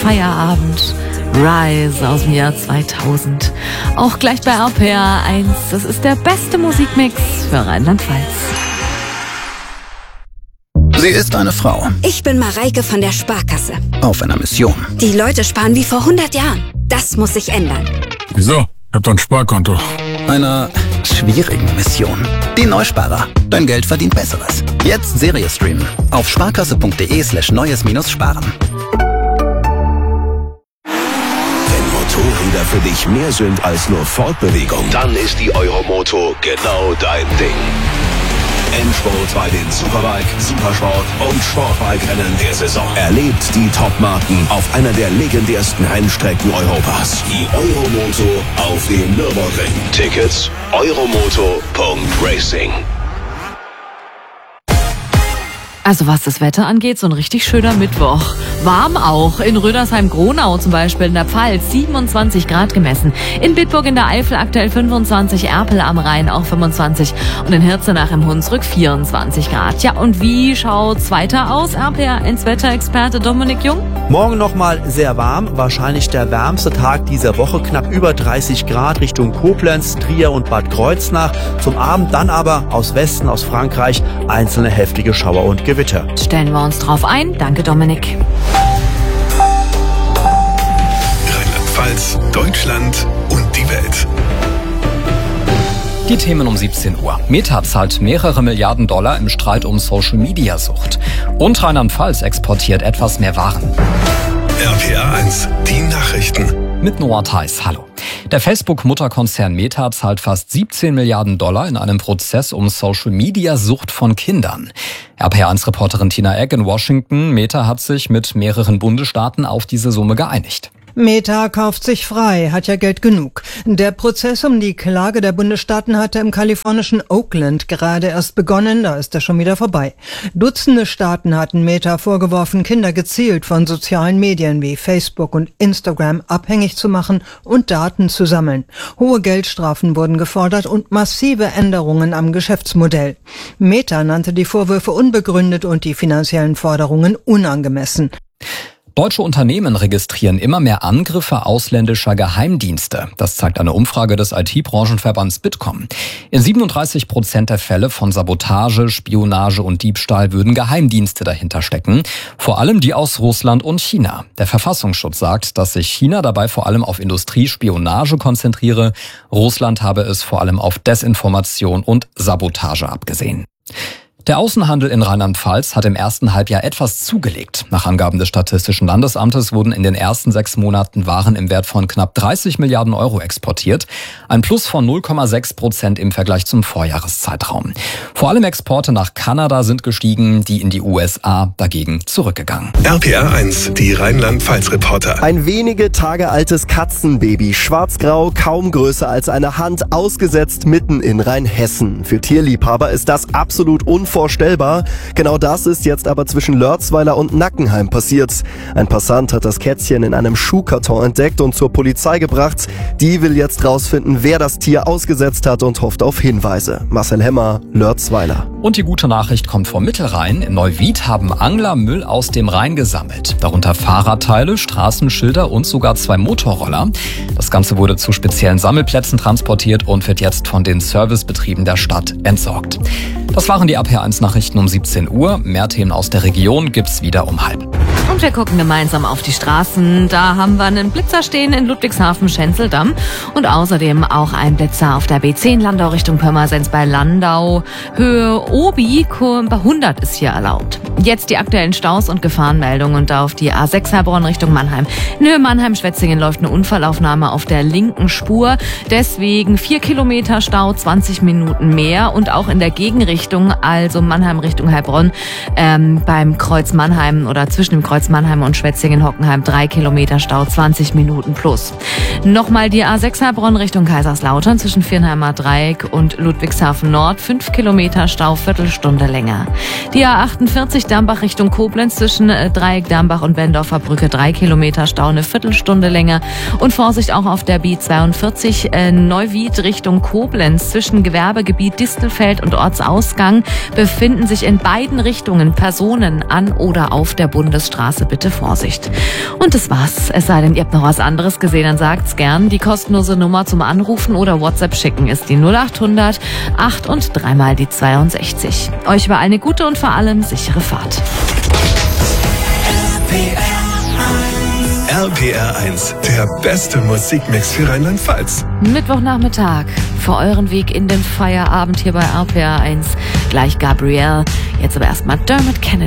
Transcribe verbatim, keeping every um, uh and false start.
Feierabend. Rise aus dem Jahr zweitausend. Auch gleich bei R P R eins. Das ist der beste Musikmix für Rheinland-Pfalz. Sie ist eine Frau. Ich bin Mareike von der Sparkasse. Auf einer Mission. Die Leute sparen wie vor hundert Jahren. Das muss sich ändern. Wieso? Ich hab doch ein Sparkonto. Einer schwierigen Mission. Die Neusparer. Dein Geld verdient Besseres. Jetzt Serie streamen. Auf sparkasse.de slash neues minus sparen. Motorräder für dich mehr sind als nur Fortbewegung, dann ist die Euromoto genau dein Ding. Endspurt bei den Superbike, Supersport und Sportbike-Rennen der Saison. Erlebt die Top-Marken auf einer der legendärsten Rennstrecken Europas. Die Euromoto auf dem Nürburgring. Tickets euromoto punkt racing. Also was das Wetter angeht, so ein richtig schöner Mittwoch. Warm auch. In Rödersheim-Gronau zum Beispiel in der Pfalz siebenundzwanzig Grad gemessen. In Bitburg in der Eifel aktuell fünfundzwanzig, Erpel am Rhein auch fünfundzwanzig und in Hirzenach im Hunsrück vierundzwanzig Grad. Ja, und wie schaut's weiter aus? R P R eins Wetterexperte Dominik Jung. Morgen nochmal sehr warm, wahrscheinlich der wärmste Tag dieser Woche, knapp über dreißig Grad Richtung Koblenz, Trier und Bad Kreuznach. Zum Abend dann aber aus Westen, aus Frankreich, einzelne heftige Schauer und Gewitter. Stellen wir uns drauf ein. Danke, Dominik. Rheinland-Pfalz, Deutschland und die Welt. Die Themen um siebzehn Uhr. Meta zahlt mehrere Milliarden Dollar im Streit um Social-Media-Sucht. Und Rheinland-Pfalz exportiert etwas mehr Waren. R P R eins, die Nachrichten. Mit Noah Theis, hallo. Der Facebook-Mutterkonzern Meta zahlt fast siebzehn Milliarden Dollar in einem Prozess um Social-Media-Sucht von Kindern. R P R eins Reporterin Tina Egg in Washington. Meta hat sich mit mehreren Bundesstaaten auf diese Summe geeinigt. Meta kauft sich frei, hat ja Geld genug. Der Prozess um die Klage der Bundesstaaten hatte im kalifornischen Oakland gerade erst begonnen, da ist er schon wieder vorbei. Dutzende Staaten hatten Meta vorgeworfen, Kinder gezielt von sozialen Medien wie Facebook und Instagram abhängig zu machen und Daten zu sammeln. Hohe Geldstrafen wurden gefordert und massive Änderungen am Geschäftsmodell. Meta nannte die Vorwürfe unbegründet und die finanziellen Forderungen unangemessen. Deutsche Unternehmen registrieren immer mehr Angriffe ausländischer Geheimdienste. Das zeigt eine Umfrage des I T-Branchenverbands Bitkom. In siebenunddreißig Prozent der Fälle von Sabotage, Spionage und Diebstahl würden Geheimdienste dahinter stecken. Vor allem die aus Russland und China. Der Verfassungsschutz sagt, dass sich China dabei vor allem auf Industriespionage konzentriere. Russland habe es vor allem auf Desinformation und Sabotage abgesehen. Der Außenhandel in Rheinland-Pfalz hat im ersten Halbjahr etwas zugelegt. Nach Angaben des Statistischen Landesamtes wurden in den ersten sechs Monaten Waren im Wert von knapp dreißig Milliarden Euro exportiert. Ein Plus von null Komma sechs Prozent im Vergleich zum Vorjahreszeitraum. Vor allem Exporte nach Kanada sind gestiegen, die in die U S A dagegen zurückgegangen. R P R eins, die Rheinland-Pfalz-Reporter. Ein wenige Tage altes Katzenbaby, schwarzgrau, kaum größer als eine Hand, ausgesetzt mitten in Rheinhessen. Für Tierliebhaber ist das absolut unvorstellbar. Vorstellbar. Genau das ist jetzt aber zwischen Lörzweiler und Nackenheim passiert. Ein Passant hat das Kätzchen in einem Schuhkarton entdeckt und zur Polizei gebracht. Die will jetzt rausfinden, wer das Tier ausgesetzt hat und hofft auf Hinweise. Marcel Hemmer, Lörzweiler. Und die gute Nachricht kommt vom Mittelrhein. In Neuwied haben Angler Müll aus dem Rhein gesammelt. Darunter Fahrradteile, Straßenschilder und sogar zwei Motorroller. Das Ganze wurde zu speziellen Sammelplätzen transportiert und wird jetzt von den Servicebetrieben der Stadt entsorgt. Das waren die R P R eins Nachrichten um siebzehn Uhr. Mehr Themen aus der Region gibt's wieder um halb. Und wir gucken gemeinsam auf die Straßen. Da haben wir einen Blitzer stehen in Ludwigshafen-Schenzeldamm und außerdem auch einen Blitzer auf der B zehn Landau Richtung Pirmasens bei Landau. Höhe Obi, bei hundert ist hier erlaubt. Jetzt die aktuellen Staus und Gefahrenmeldungen und auf die A sechs Heilbronn Richtung Mannheim. In Höhe Mannheim-Schwetzingen läuft eine Unfallaufnahme auf der linken Spur. Deswegen vier Kilometer Stau, zwanzig Minuten mehr und auch in der Gegenrichtung, also Mannheim Richtung Heilbronn, ähm, beim Kreuz Mannheim oder zwischen dem Kreuz Mannheim und Schwetzingen-Hockenheim drei Kilometer Stau, zwanzig Minuten plus. Nochmal die A sechs Heilbronn Richtung Kaiserslautern zwischen Viernheimer Dreieck und Ludwigshafen Nord, fünf Kilometer Stau, Viertelstunde länger. Die A achtundvierzig Dambach Richtung Koblenz zwischen Dreieck Dambach und Bendorfer Brücke, drei Kilometer Stau, eine Viertelstunde länger. Und Vorsicht auch auf der B zweiundvierzig äh, Neuwied Richtung Koblenz zwischen Gewerbegebiet Distelfeld und Ortsausgang befinden sich in beiden Richtungen Personen an oder auf der Bundesstraße. Bitte Vorsicht. Und das war's. Es sei denn, ihr habt noch was anderes gesehen, dann sagt's gern. Die kostenlose Nummer zum Anrufen oder WhatsApp schicken ist die null acht hundert acht und dreimal die zweiundsechzig. Euch über eine gute und vor allem sichere Fahrt. R P R eins, der beste Musikmix für Rheinland-Pfalz. Mittwochnachmittag für euren Weg in den Feierabend hier bei R P R eins. Gleich Gabrielle, jetzt aber erstmal Dermot Kennedy.